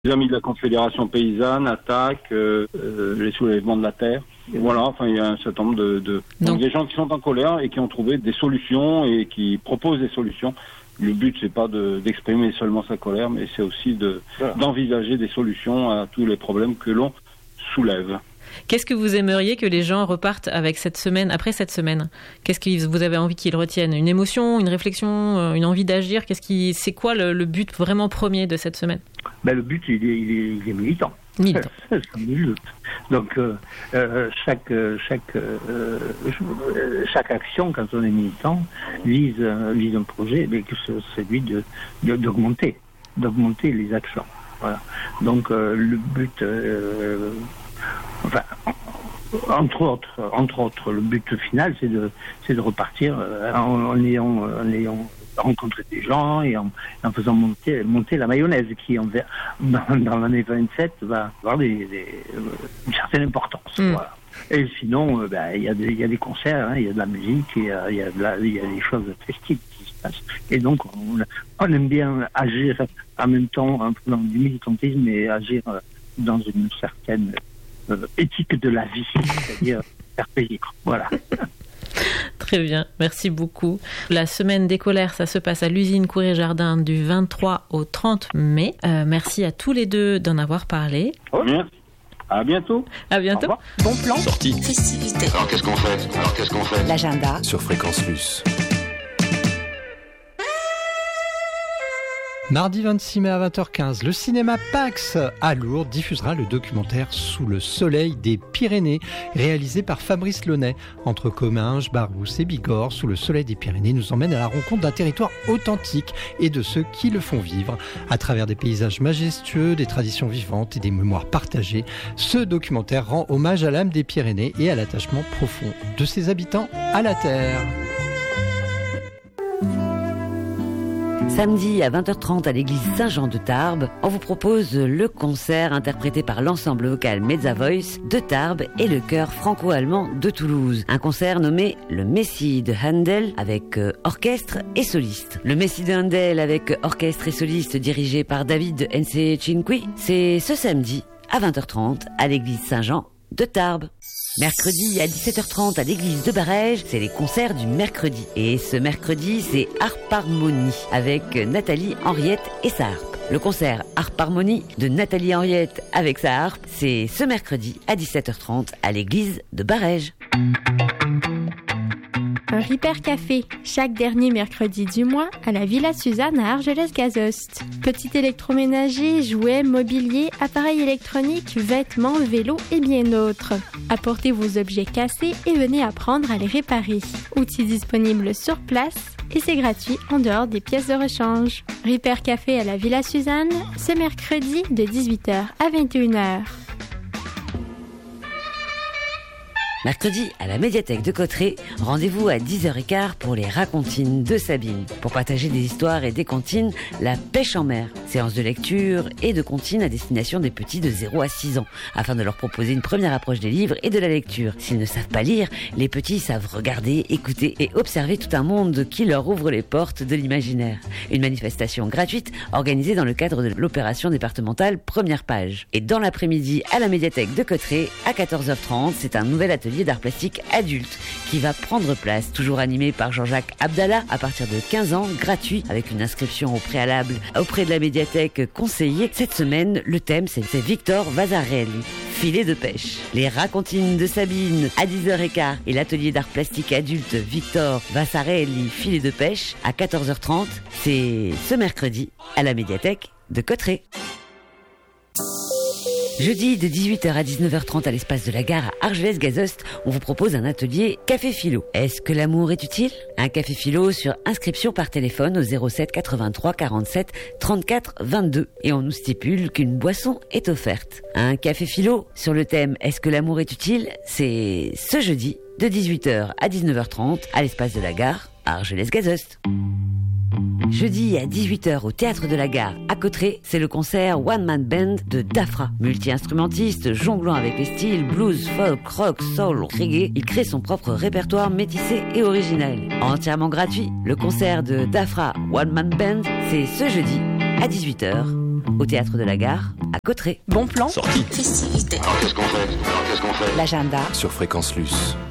Les amis de la Confédération paysanne attaquent les soulèvements de la terre. Et voilà, enfin, il y a un certain nombre donc des gens qui sont en colère et qui ont trouvé des solutions et qui proposent des solutions. Le but, c'est pas d'exprimer seulement sa colère, mais c'est aussi d'envisager des solutions à tous les problèmes que l'on soulève. Qu'est-ce que vous aimeriez que les gens repartent avec cette semaine, après cette semaine ? Qu'est-ce que vous avez envie qu'ils retiennent ? Une émotion, une réflexion, une envie d'agir ? C'est quoi le but vraiment premier de cette semaine ? Le but, il est militant. Donc, chaque action, quand on est militant, vise un projet, mais que c'est celui d'augmenter les actions. Voilà. Donc, le but, entre autres, le but final, c'est de repartir en ayant rencontrer des gens et en faisant monter la mayonnaise qui, dans l'année 27, va avoir une certaine importance. Voilà. Et sinon, il y a des concerts, il y a de la musique, il y a des choses festives qui se passent. Et donc, on aime bien agir en même temps, en faisant du militantisme et agir dans une certaine éthique de la vie, c'est-à-dire faire plaisir. Voilà. Très bien, merci beaucoup. La semaine des colères, ça se passe à l'usine Cour et Jardin du 23 au 30 mai. Merci à tous les deux d'en avoir parlé. Merci. À bientôt. À bientôt. Bon plan. Sortie. Festivité. Alors qu'est-ce qu'on fait L'agenda. Sur Fréquence Plus. Mardi 26 mai à 20h15, le cinéma Pax à Lourdes diffusera le documentaire Sous le soleil des Pyrénées, réalisé par Fabrice Launay. Entre Comminges, Barousse et Bigorre, Sous le soleil des Pyrénées nous emmène à la rencontre d'un territoire authentique et de ceux qui le font vivre. À travers des paysages majestueux, des traditions vivantes et des mémoires partagées, ce documentaire rend hommage à l'âme des Pyrénées et à l'attachement profond de ses habitants à la terre. Samedi à 20h30 à l'église Saint-Jean de Tarbes, on vous propose le concert interprété par l'ensemble vocal Mezza Voice de Tarbes et le chœur franco-allemand de Toulouse. Un concert nommé le Messie de Handel avec orchestre et soliste. Le Messie de Handel avec orchestre et soliste dirigé par David Nce-Cinqui, c'est ce samedi à 20h30 à l'église Saint-Jean de Tarbes. Mercredi à 17h30 à l'église de Barège, c'est les concerts du mercredi. Et ce mercredi, c'est Harpe-Harmonie avec Nathalie Henriette et sa harpe. Le concert Harpe-Harmonie de Nathalie Henriette avec sa harpe, c'est ce mercredi à 17h30 à l'église de Barège. Un Ripper Café, chaque dernier mercredi du mois à la Villa Suzanne à Argelès-Gazost. Petit électroménager, jouets, mobilier, appareils électroniques, vêtements, vélos et bien d'autres. Apportez vos objets cassés et venez apprendre à les réparer. Outils disponibles sur place et c'est gratuit en dehors des pièces de rechange. Ripper Café à la Villa Suzanne, ce mercredi de 18h à 21h. Mercredi, à la médiathèque de Cauterets, rendez-vous à 10h15 pour les racontines de Sabine. Pour partager des histoires et des comptines, la pêche en mer. Séance de lecture et de comptines à destination des petits de 0 à 6 ans, afin de leur proposer une première approche des livres et de la lecture. S'ils ne savent pas lire, les petits savent regarder, écouter et observer tout un monde qui leur ouvre les portes de l'imaginaire. Une manifestation gratuite organisée dans le cadre de l'opération départementale Première Page. Et dans l'après-midi, à la médiathèque de Cauterets, à 14h30, c'est un nouvel atelier d'art plastique adulte qui va prendre place, toujours animé par Jean-Jacques Abdallah à partir de 15 ans, gratuit avec une inscription au préalable auprès de la médiathèque conseillée. Cette semaine, le thème c'est Victor Vasarely, filet de pêche. Les racontines de Sabine à 10h15 et l'atelier d'art plastique adulte Victor Vasarely, filet de pêche à 14h30, c'est ce mercredi à la médiathèque de Cauterets. Jeudi de 18h à 19h30 à l'espace de la gare à Argelès-Gazost, on vous propose un atelier Café Philo. Est-ce que l'amour est utile ? Un café philo sur inscription par téléphone au 07 83 47 34 22. Et on nous stipule qu'une boisson est offerte. Un café philo sur le thème Est-ce que l'amour est utile ? C'est ce jeudi de 18h à 19h30 à l'espace de la gare à Argelès-Gazost. Jeudi à 18h au Théâtre de la Gare à Cauterets, c'est le concert One Man Band de Dafra. Multi-instrumentiste, jonglant avec les styles blues, folk, rock, soul, reggae, il crée son propre répertoire métissé et original. Entièrement gratuit, le concert de Dafra One Man Band, c'est ce jeudi à 18h au Théâtre de la Gare à Cauterets. Bon plan. Sortie. Festivité. Alors qu'est-ce qu'on fait L'agenda sur Fréquence Luce.